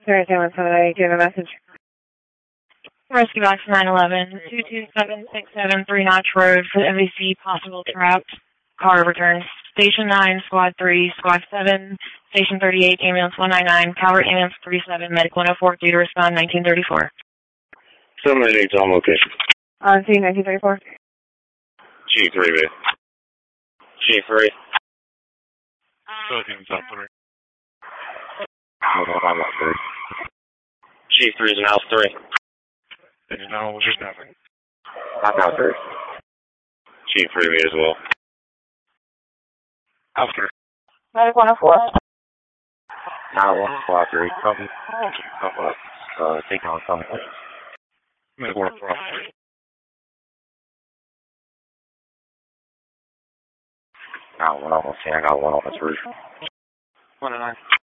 Sorry, someone said I gave a message. Rescue Box 911, 22767 Three Notch Road for the MVC possible trapped. Car return. Station 9, Squad 3, Squad 7, Station 38, Ambulance 199, Calvert Ambulance 37, Medic 104, due to respond 1934. 798 on location. On scene 1934. G3, babe. G3. G3 is in house 3. And now what's your staffing? Not house 3. G3 me as well. House 3. Medic 104. Now 143. Copy. Take on something. Medic 104. Now one almost. I got one on this roof. 109.